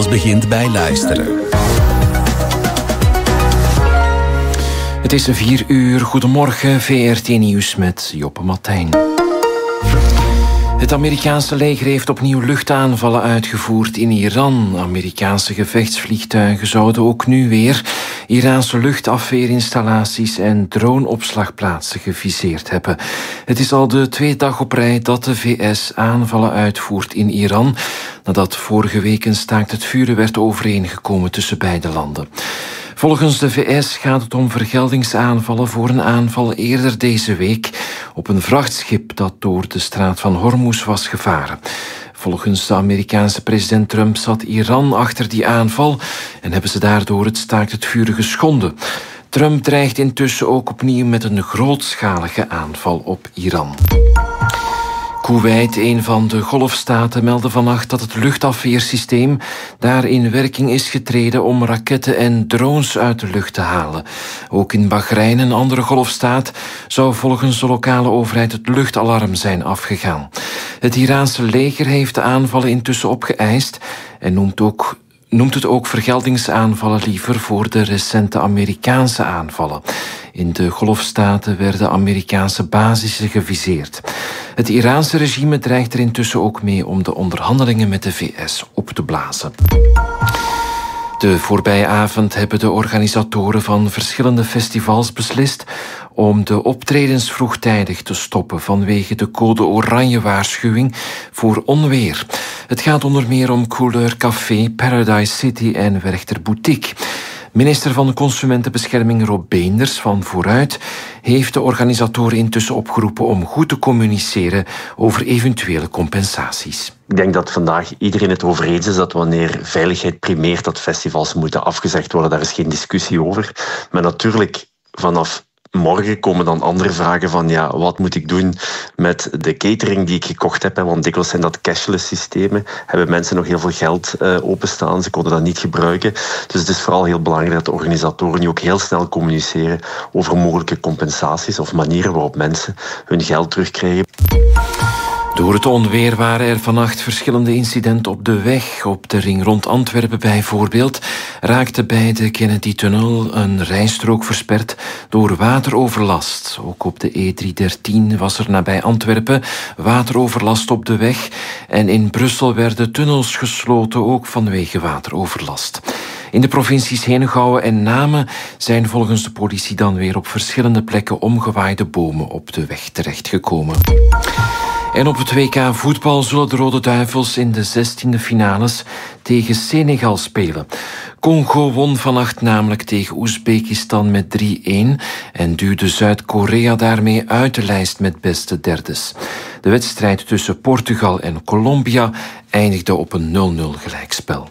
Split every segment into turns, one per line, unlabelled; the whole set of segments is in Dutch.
Alles begint bij luisteren.
Het is 4 uur. Goedemorgen, VRT Nieuws met Joppe Matthijn. Het Amerikaanse leger heeft opnieuw luchtaanvallen uitgevoerd in Iran. Amerikaanse gevechtsvliegtuigen zouden ook nu weer Iraanse luchtafweerinstallaties en droneopslagplaatsen geviseerd hebben. Het is al de 2e dag op rij dat de VS aanvallen uitvoert in Iran, nadat vorige week een staakt het vuren werd overeengekomen tussen beide landen. Volgens de VS gaat het om vergeldingsaanvallen voor een aanval eerder deze week op een vrachtschip dat door de straat van Hormuz was gevaren. Volgens de Amerikaanse president Trump zat Iran achter die aanval en hebben ze daardoor het staakt het vuren geschonden. Trump dreigt intussen ook opnieuw met een grootschalige aanval op Iran. Kuwait, een van de golfstaten, meldde vannacht dat het luchtafweersysteem daar in werking is getreden om raketten en drones uit de lucht te halen. Ook in Bahrein, een andere golfstaat, zou volgens de lokale overheid het luchtalarm zijn afgegaan. Het Iraanse leger heeft de aanvallen intussen opgeëist en noemt het ook vergeldingsaanvallen liever voor de recente Amerikaanse aanvallen. In de golfstaten werden Amerikaanse basissen geviseerd. Het Iraanse regime dreigt er intussen ook mee om de onderhandelingen met de VS op te blazen. De voorbije avond hebben de organisatoren van verschillende festivals beslist om de optredens vroegtijdig te stoppen vanwege de code oranje waarschuwing voor onweer. Het gaat onder meer om Couleur Café, Paradise City en Werchter Boutique. Minister van Consumentenbescherming Rob Beenders van Vooruit heeft de organisatoren intussen opgeroepen om goed te communiceren over eventuele compensaties.
Ik denk dat vandaag iedereen het over eens is dat wanneer veiligheid primeert, dat festivals moeten afgezegd worden. Daar is geen discussie over. Maar natuurlijk, vanaf morgen komen dan andere vragen van ja, wat moet ik doen met de catering die ik gekocht heb? Want dikwijls zijn dat cashless systemen. Hebben mensen nog heel veel geld openstaan. Ze konden dat niet gebruiken. Dus het is vooral heel belangrijk dat de organisatoren nu ook heel snel communiceren over mogelijke compensaties of manieren waarop mensen hun geld terugkrijgen.
Door het onweer waren er vannacht verschillende incidenten op de weg. Op de ring rond Antwerpen bijvoorbeeld raakte bij de Kennedy-tunnel een rijstrook versperd door wateroverlast. Ook op de E313 was er nabij Antwerpen wateroverlast op de weg. En in Brussel werden tunnels gesloten, ook vanwege wateroverlast. In de provincies Henegouwen en Namen zijn volgens de politie dan weer op verschillende plekken omgewaaide bomen op de weg terechtgekomen. En op het WK voetbal zullen de Rode Duivels in de 16e finales tegen Senegal spelen. Congo won vannacht namelijk tegen Oezbekistan met 3-1 en duwde Zuid-Korea daarmee uit de lijst met beste derdes. De wedstrijd tussen Portugal en Colombia eindigde op een 0-0 gelijkspel.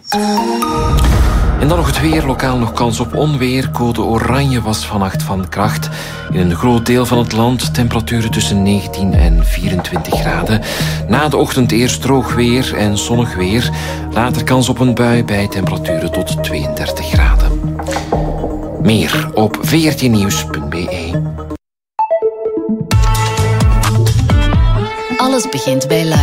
En dan nog het weer. Lokaal nog kans op onweer. Code oranje was vannacht van kracht. In een groot deel van het land temperaturen tussen 19 en 24 graden. Na de ochtend eerst droog weer en zonnig weer. Later kans op een bui bij temperaturen tot 32 graden. Meer op vrtnieuws.be.
Alles begint bij